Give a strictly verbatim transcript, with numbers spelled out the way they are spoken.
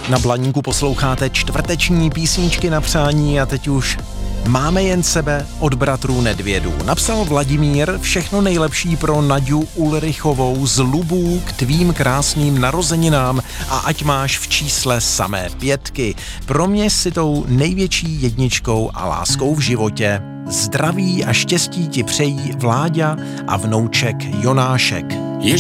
Na Blaníku posloucháte čtvrteční písničky na přání a teď už máme jen sebe od bratrů Nedvědů. Napsal Vladimír: všechno nejlepší pro Naďu Ulrichovou z Lubů k tvým krásným narozeninám a ať máš v čísle samé pětky. Pro mě si tou největší jedničkou a láskou v životě. Zdraví a štěstí ti přejí Vláďa a vnouček Jonášek.